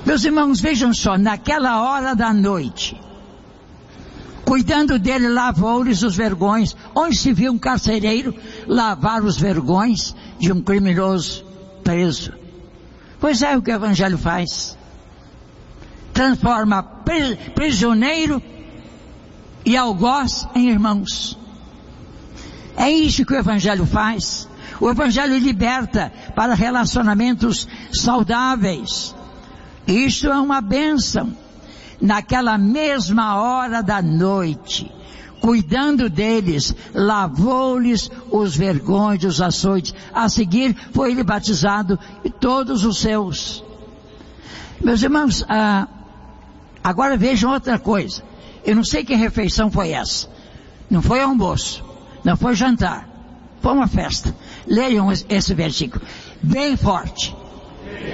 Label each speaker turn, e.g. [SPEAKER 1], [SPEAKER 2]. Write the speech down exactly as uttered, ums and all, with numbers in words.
[SPEAKER 1] Meus irmãos, vejam só, naquela hora da noite, cuidando dele, lavou-lhes os vergões. Onde se viu um carcereiro lavar os vergões de um criminoso preso? Pois é o que o Evangelho faz. Transforma prisioneiro e algoz em irmãos. É isso que o Evangelho faz. O Evangelho liberta para relacionamentos saudáveis. Isto é uma bênção. Naquela mesma hora da noite, cuidando deles, lavou-lhes os vergões, os açoites. A seguir foi ele batizado e todos os seus. Meus irmãos, ah, agora vejam outra coisa. Eu não sei que refeição foi essa. Não foi almoço, não foi jantar, foi uma festa. Leiam esse versículo, bem forte.